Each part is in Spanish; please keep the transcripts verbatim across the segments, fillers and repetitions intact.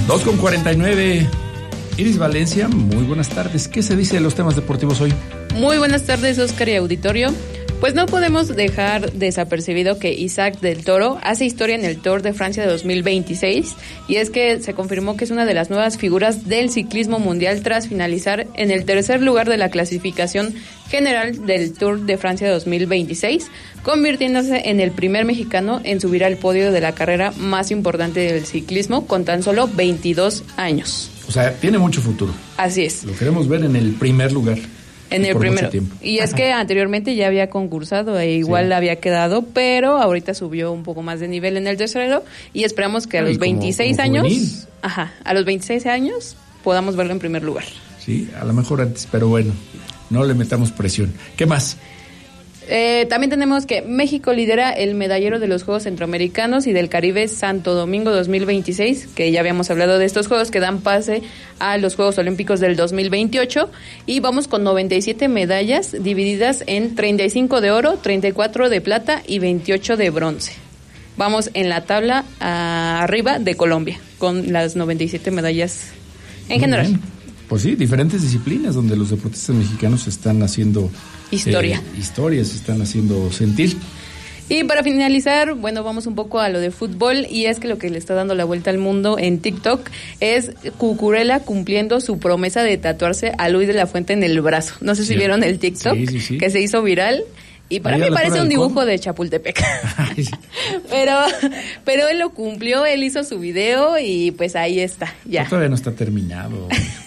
dos con cuarenta y nueve. Iris Valencia, muy buenas tardes. ¿Qué se dice de los temas deportivos hoy? Muy buenas tardes, Oscar y auditorio. Pues no podemos dejar desapercibido que Isaac del Toro hace historia en el Tour de Francia de dos mil veintiséis, y es que se confirmó que es una de las nuevas figuras del ciclismo mundial tras finalizar en el tercer lugar de la clasificación general del Tour de Francia de dos mil veintiséis, convirtiéndose en el primer mexicano en subir al podio de la carrera más importante del ciclismo con tan solo veintidós años. O sea, tiene mucho futuro. Así es. Lo queremos ver en el primer lugar. En el primero. Y es que anteriormente ya había concursado e igual sí. había quedado, pero ahorita subió un poco más de nivel en el tercero y esperamos que a los como, veintiséis como años, juvenil. ajá, a los veintiséis años podamos verlo en primer lugar. Sí, a lo mejor antes, pero bueno, no le metamos presión. ¿Qué más? Eh, también tenemos que México lidera el medallero de los Juegos Centroamericanos y del Caribe Santo Domingo dos mil veintiséis, que ya habíamos hablado de estos Juegos que dan pase a los Juegos Olímpicos del dos mil veintiocho, y vamos con noventa y siete medallas divididas en treinta y cinco de oro, treinta y cuatro de plata y veintiocho de bronce. Vamos en la tabla uh, arriba de Colombia con las noventa y siete medallas en muy general. Bien. Pues sí, diferentes disciplinas donde los deportistas mexicanos están haciendo historia. Eh, historias, se están haciendo sentir. Y para finalizar, bueno, vamos un poco a lo de fútbol, y es que lo que le está dando la vuelta al mundo en TikTok es Cucurella cumpliendo su promesa de tatuarse a Luis de la Fuente en el brazo. No sé si sí. vieron el TikTok sí, sí, sí. que se hizo viral. Y para Ahí mí parece un dibujo con... de Chapultepec. Ay, sí. pero pero él lo cumplió, él hizo su video y pues ahí está, ya. Pero todavía no está terminado.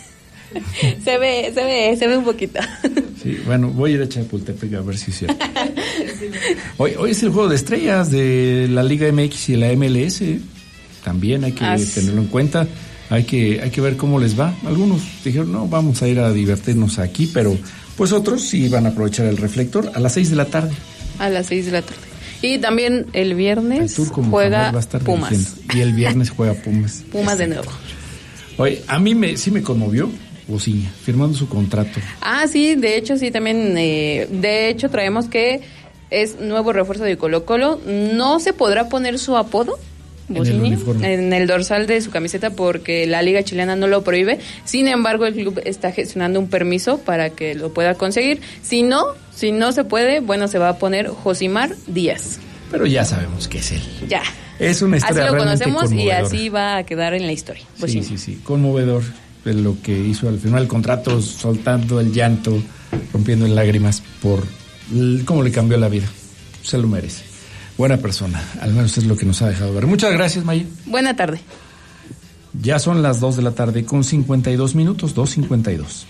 se ve, se ve, se ve un poquito. Sí, bueno, voy a ir a Chapultepec a ver si es cierto. Hoy, hoy es el juego de estrellas de la Liga M X y la M L S. También hay que As... tenerlo en cuenta. Hay que, hay que ver cómo les va. Algunos dijeron, no, vamos a ir a divertirnos aquí, pero pues otros sí van a aprovechar el reflector a las seis de la tarde. A las seis de la tarde. Y también el viernes el juega va a estar Pumas. Dirigiendo. Y el viernes juega Pumas. Pumas de nuevo. Oye, a mí me, sí me conmovió Bociña, firmando su contrato. Ah, sí, de hecho sí, también, eh, de hecho traemos que es nuevo refuerzo de Colo-Colo. No se podrá poner su apodo, Bociña, en, en el dorsal de su camiseta porque la Liga Chilena no lo prohíbe. Sin embargo, el club está gestionando un permiso para que lo pueda conseguir. Si no, si no se puede, bueno, se va a poner Josimar Díaz. Pero ya sabemos que es él. Ya. Es una historia así lo realmente conocemos y conmovedora. así va a quedar en la historia. Bociña. Sí, sí, sí, conmovedor de lo que hizo al firmar el contrato, soltando el llanto, rompiendo en lágrimas por cómo le cambió la vida. Se lo merece. Buena persona, al menos es lo que nos ha dejado ver. Muchas gracias, May. Buena tarde. Ya son las dos de la tarde con cincuenta y dos minutos, dos cincuenta y dos.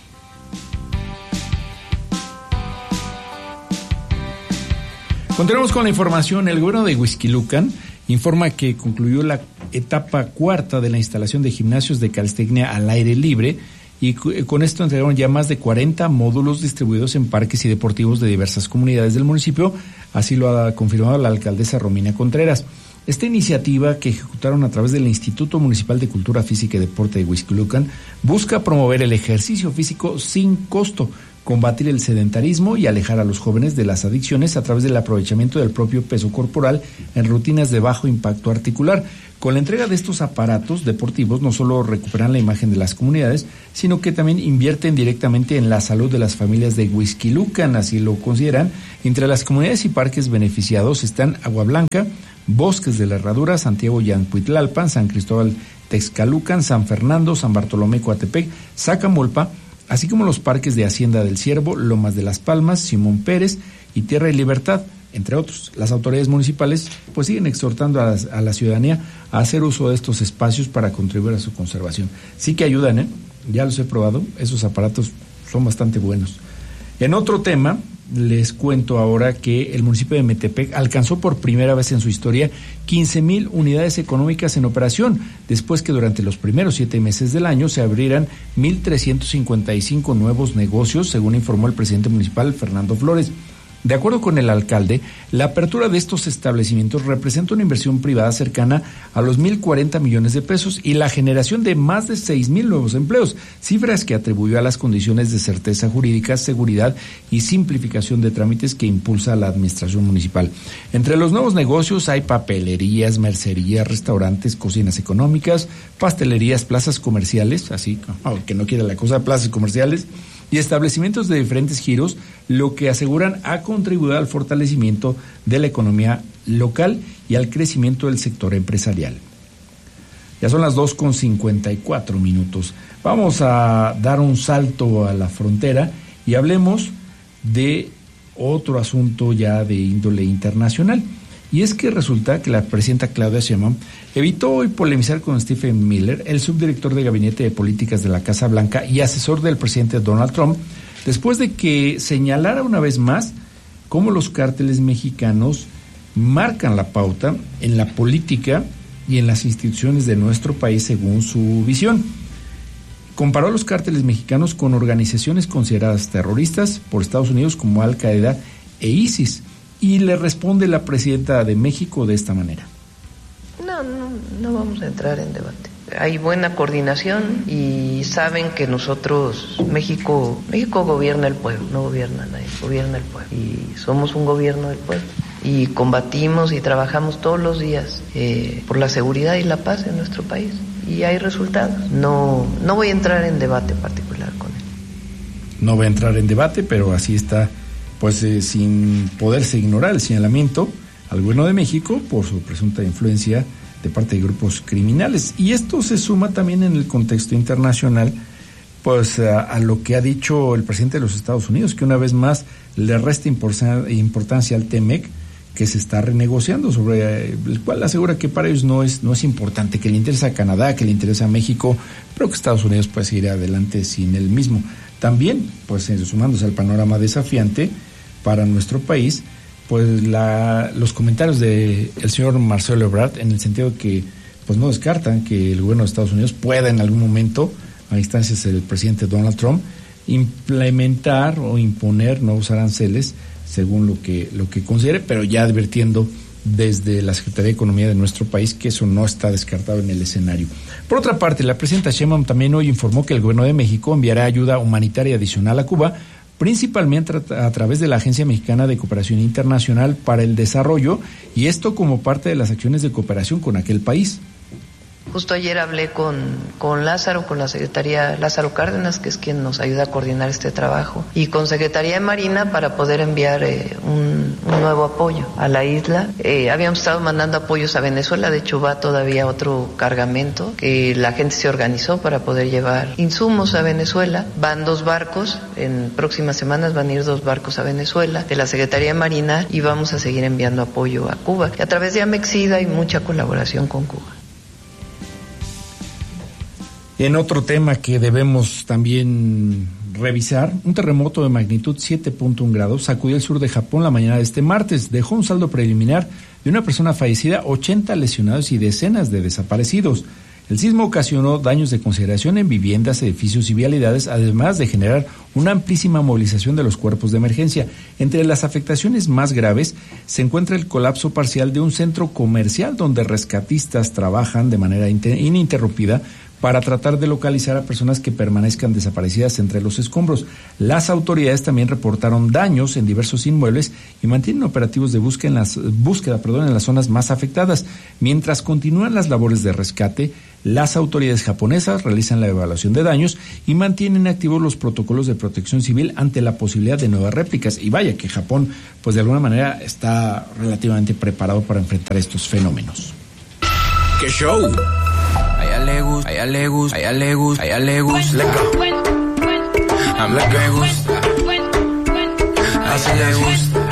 Continuamos con la información. El gobierno de Huixquilucan informa que concluyó la etapa cuarta de la instalación de gimnasios de calistenia al aire libre y con esto entregaron ya más de cuarenta módulos distribuidos en parques y deportivos de diversas comunidades del municipio, así lo ha confirmado la alcaldesa Romina Contreras. Esta iniciativa que ejecutaron a través del Instituto Municipal de Cultura Física y Deporte de Huixquilucan busca promover el ejercicio físico sin costo, combatir el sedentarismo y alejar a los jóvenes de las adicciones a través del aprovechamiento del propio peso corporal en rutinas de bajo impacto articular. Con la entrega de estos aparatos deportivos no solo recuperan la imagen de las comunidades, sino que también invierten directamente en la salud de las familias de Huixquilucan, así lo consideran. Entre las comunidades y parques beneficiados están Agua Blanca, Bosques de la Herradura, Santiago Yancuitlalpan, San Cristóbal Texcalucan, San Fernando, San Bartolomé Coatepec, Zacamolpa, así como los parques de Hacienda del Ciervo, Lomas de las Palmas, Simón Pérez y Tierra y Libertad, entre otros. Las autoridades municipales pues siguen exhortando a la, a la ciudadanía a hacer uso de estos espacios para contribuir a su conservación. Sí que ayudan, ¿eh? Ya los he probado, esos aparatos son bastante buenos. En otro tema, les cuento ahora que el municipio de Metepec alcanzó por primera vez en su historia quince mil unidades económicas en operación, después que durante los primeros siete meses del año se abrieran mil trescientos cincuenta y cinco nuevos negocios, según informó el presidente municipal Fernando Flores. De acuerdo con el alcalde, la apertura de estos establecimientos representa una inversión privada cercana a los mil cuarenta millones de pesos y la generación de más de seis mil nuevos empleos, cifras que atribuyó a las condiciones de certeza jurídica, seguridad y simplificación de trámites que impulsa la administración municipal. Entre los nuevos negocios hay papelerías, mercerías, restaurantes, cocinas económicas, pastelerías, plazas comerciales, así que no quiere la cosa, plazas comerciales, y establecimientos de diferentes giros, lo que aseguran ha contribuido al fortalecimiento de la economía local y al crecimiento del sector empresarial. Ya son las dos con cincuenta y cuatro minutos. Vamos a dar un salto a la frontera y hablemos de otro asunto ya de índole internacional. Y es que resulta que la presidenta Claudia Sheinbaum evitó hoy polemizar con Stephen Miller, el subdirector de Gabinete de Políticas de la Casa Blanca y asesor del presidente Donald Trump, después de que señalara una vez más cómo los cárteles mexicanos marcan la pauta en la política y en las instituciones de nuestro país según su visión. Comparó a los cárteles mexicanos con organizaciones consideradas terroristas por Estados Unidos como Al-Qaeda e ISIS. Y le responde la presidenta de México de esta manera. No, no, no vamos a entrar en debate. Hay buena coordinación y saben que nosotros, México, México gobierna el pueblo, no gobierna nadie, gobierna el pueblo. Y somos un gobierno del pueblo. Y combatimos y trabajamos todos los días eh, por la seguridad y la paz en nuestro país. Y hay resultados. No, no voy a entrar en debate particular con él. No va a entrar en debate, pero así está. Pues eh, sin poderse ignorar el señalamiento al gobierno de México por su presunta influencia de parte de grupos criminales. Y esto se suma también en el contexto internacional, pues a, a lo que ha dicho el presidente de los Estados Unidos, que una vez más le resta importancia al T M E C, que se está renegociando, sobre el cual asegura que para ellos no es, no es importante, que le interesa a Canadá, que le interesa a México, pero que Estados Unidos puede seguir adelante sin él mismo. También, pues sumándose al panorama desafiante para nuestro país, pues la, los comentarios de el señor Marcelo Ebrard, en el sentido de que pues no descartan que el gobierno de Estados Unidos pueda en algún momento, a instancias del presidente Donald Trump, implementar o imponer nuevos aranceles según lo que lo que considere, pero ya advirtiendo desde la Secretaría de Economía de nuestro país que eso no está descartado en el escenario. Por otra parte, la presidenta Sheinbaum también hoy informó que el gobierno de México enviará ayuda humanitaria adicional a Cuba, principalmente a través de la Agencia Mexicana de Cooperación Internacional para el Desarrollo, y esto como parte de las acciones de cooperación con aquel país. Justo ayer hablé con, con Lázaro, con la Secretaría Lázaro Cárdenas, que es quien nos ayuda a coordinar este trabajo, y con Secretaría de Marina para poder enviar eh, un, un nuevo apoyo a la isla. Eh, habíamos estado mandando apoyos a Venezuela, de hecho va todavía otro cargamento, que la gente se organizó para poder llevar insumos a Venezuela. Van dos barcos, en próximas semanas van a ir dos barcos a Venezuela, de la Secretaría de Marina, y vamos a seguir enviando apoyo a Cuba. Y a través de Amexida hay mucha colaboración con Cuba. En otro tema que debemos también revisar, un terremoto de magnitud siete punto uno grados sacudió el sur de Japón la mañana de este martes. Dejó un saldo preliminar de una persona fallecida, ochenta lesionados y decenas de desaparecidos. El sismo ocasionó daños de consideración en viviendas, edificios y vialidades, además de generar una amplísima movilización de los cuerpos de emergencia. Entre las afectaciones más graves se encuentra el colapso parcial de un centro comercial donde rescatistas trabajan de manera ininterrumpida para tratar de localizar a personas que permanezcan desaparecidas entre los escombros. Las autoridades también reportaron daños en diversos inmuebles y mantienen operativos de búsqueda en las, búsqueda, perdón, en las zonas más afectadas. Mientras continúan las labores de rescate, las autoridades japonesas realizan la evaluación de daños y mantienen activos los protocolos de protección civil ante la posibilidad de nuevas réplicas. Y vaya que Japón, pues de alguna manera, está relativamente preparado para enfrentar estos fenómenos. ¡Qué show! A ella le gusta, a ella le gusta, a ella le gusta, a ella le gusta. A mí me gusta, así le gusta.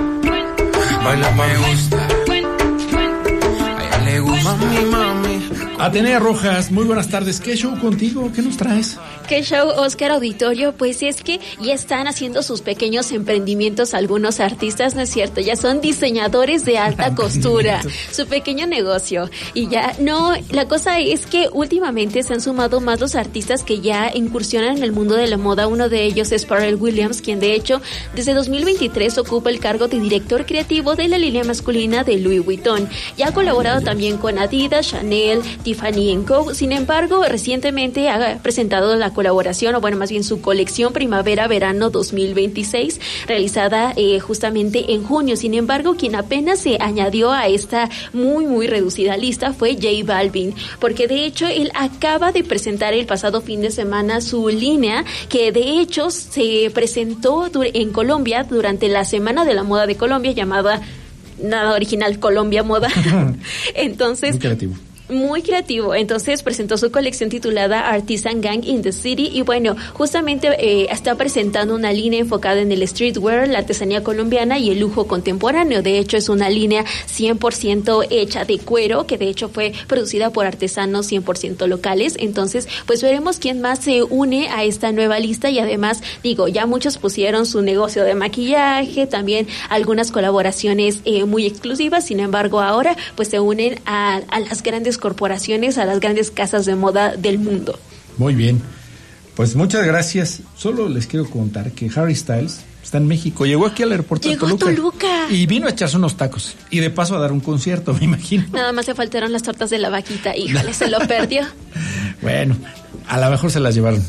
Baila me gusta, a ella le gusta. Mami, mami, Atenea Rojas, muy buenas tardes. ¿Qué show contigo? ¿Qué nos traes? ¿Qué show, Oscar Auditorio? Pues es que ya están haciendo sus pequeños emprendimientos algunos artistas, ¿no es cierto? Ya son diseñadores de alta costura, su pequeño negocio. Y ya, no, la cosa es que últimamente se han sumado más los artistas que ya incursionan en el mundo de la moda. Uno de ellos es Pharrell Williams, quien de hecho desde dos mil veintitrés ocupa el cargo de director creativo de la línea masculina de Louis Vuitton. Ya ha colaborado también con Adidas, Chanel, Tiffany and Co. Sin embargo, recientemente ha presentado la colaboración, o bueno, más bien su colección Primavera-Verano dos mil veintiséis, realizada eh, justamente en junio. Sin embargo, quien apenas se añadió a esta muy, muy reducida lista fue J Balvin, porque de hecho él acaba de presentar el pasado fin de semana su línea, que de hecho se presentó en Colombia durante la Semana de la Moda de Colombia, llamada nada original, Colombia Moda. Entonces, muy creativo. Muy creativo. Entonces presentó su colección titulada Artisan Gang in the City y bueno, justamente eh, está presentando una línea enfocada en el streetwear, la artesanía colombiana y el lujo contemporáneo. De hecho, es una línea cien por ciento hecha de cuero, que de hecho fue producida por artesanos cien por ciento locales. Entonces, pues veremos quién más se une a esta nueva lista y además, digo, ya muchos pusieron su negocio de maquillaje, también algunas colaboraciones eh, muy exclusivas. Sin embargo, ahora pues se unen a, a las grandes corporaciones, a las grandes casas de moda del mundo. Muy bien, pues muchas gracias. Solo les quiero contar que Harry Styles está en México, llegó aquí al aeropuerto llegó de Toluca, a Toluca y vino a echarse unos tacos y de paso a dar un concierto, me imagino. Nada más se faltaron las tortas de la vaquita, híjole, se lo perdió. Bueno, a lo mejor se las llevaron.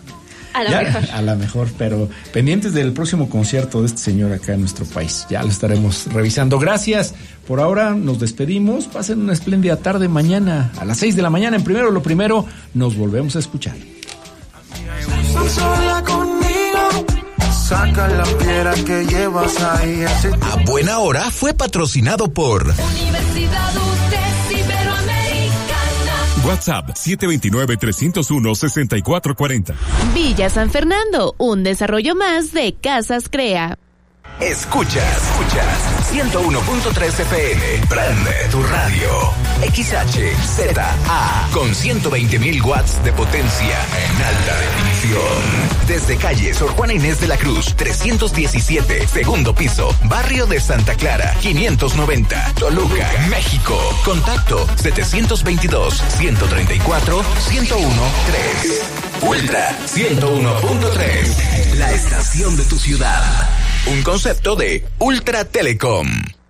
A lo ya, mejor. A lo mejor, pero pendientes del próximo concierto de este señor acá en nuestro país. Ya lo estaremos revisando. Gracias. Por ahora nos despedimos. Pasen una espléndida tarde mañana a las seis de la mañana. En Primero lo Primero nos volvemos a escuchar. Saca la piedra que llevas ahí. A Buena Hora fue patrocinado por Universidad U T E S Iberoamericana. WhatsApp siete dos nueve, tres cero uno, seis cuatro cuatro cero. Villa San Fernando, un desarrollo más de Casas Crea. Escuchas, escuchas ciento uno punto tres F M. Prende tu radio. X H Z A con ciento veinte mil watts de potencia en alta definición. Desde calle Sor Juana Inés de la Cruz, trescientos diecisiete, segundo piso, barrio de Santa Clara, quinientos noventa, Toluca, México. Contacto setecientos veintidós, ciento treinta y cuatro, ciento uno tres. Ultra ciento uno punto tres. La estación de tu ciudad. Un concepto de Ultra Telecom.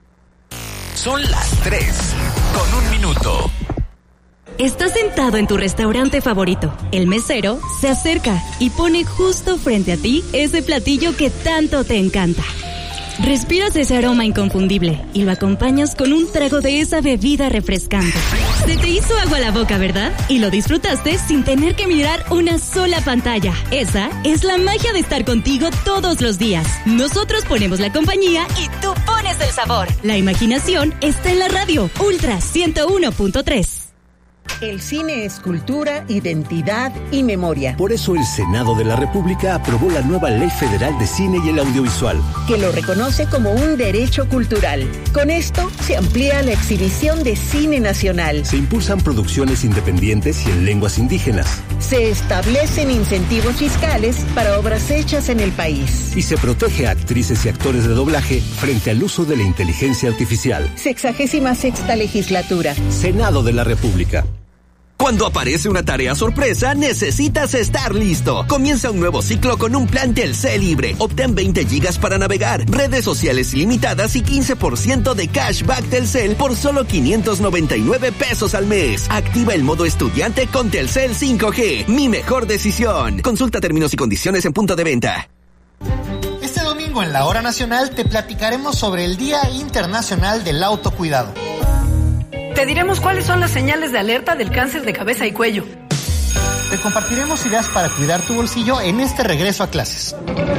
Son las tres, con un minuto. Estás sentado en tu restaurante favorito. El mesero se acerca y pone justo frente a ti ese platillo que tanto te encanta. Respiras ese aroma inconfundible y lo acompañas con un trago de esa bebida refrescante. Se te hizo agua la boca, ¿verdad? Y lo disfrutaste sin tener que mirar una sola pantalla. Esa es la magia de estar contigo todos los días. Nosotros ponemos la compañía y tú pones el sabor. La imaginación está en la radio. Ultra ciento uno punto tres. El cine es cultura, identidad y memoria. Por eso el Senado de la República aprobó la nueva Ley Federal de Cine y el Audiovisual, que lo reconoce como un derecho cultural. Con esto se amplía la exhibición de cine nacional. Se impulsan producciones independientes y en lenguas indígenas. Se establecen incentivos fiscales para obras hechas en el país. Y se protege a actrices y actores de doblaje frente al uso de la inteligencia artificial. Sexagésima sexta legislatura. Senado de la República. Cuando aparece una tarea sorpresa, necesitas estar listo. Comienza un nuevo ciclo con un plan Telcel libre. Obtén veinte gigas para navegar, redes sociales ilimitadas y quince por ciento de cashback Telcel por solo quinientos noventa y nueve pesos al mes. Activa el modo estudiante con Telcel cinco G. Mi mejor decisión. Consulta términos y condiciones en punto de venta. Este domingo en la Hora Nacional te platicaremos sobre el Día Internacional del Autocuidado. Te diremos cuáles son las señales de alerta del cáncer de cabeza y cuello. Te compartiremos ideas para cuidar tu bolsillo en este regreso a clases.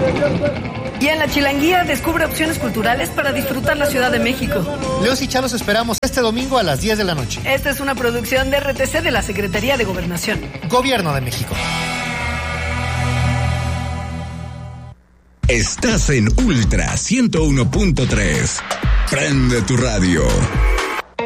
Y en la Chilanguía descubre opciones culturales para disfrutar la Ciudad de México. Leos y Chalos esperamos este domingo a las diez de la noche. Esta es una producción de R T C de la Secretaría de Gobernación. Gobierno de México. Estás en Ultra ciento uno punto tres. Prende tu radio.